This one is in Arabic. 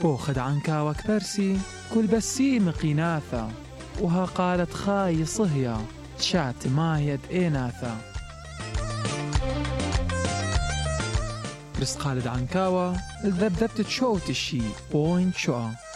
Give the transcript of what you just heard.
بوخد عنكاوة كبرسي كل بسي مقيناثا، وها قالت خاي صهيا شات ما يد إيناثا. بس قالد عنكاوة الذبذبت تشوت الشي بوين شوى.